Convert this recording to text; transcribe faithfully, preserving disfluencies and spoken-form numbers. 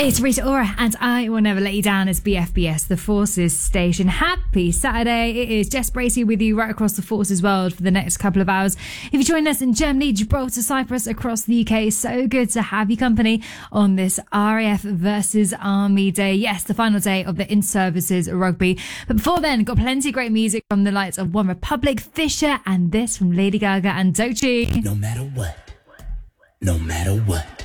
It's Rita Ora, and I will never let you down as B F B S, the Forces station. Happy Saturday. It is Jess Bracey with you right across the Forces world for the next couple of hours. If you join us in Germany, Gibraltar, Cyprus, across the U K, so good to have you company on this R A F versus Army Day. Yes, the final day of the in-services rugby. But before then, got plenty of great music from the likes of One Republic, Fisher, and this from Lady Gaga and Doechii. No matter what, no matter what.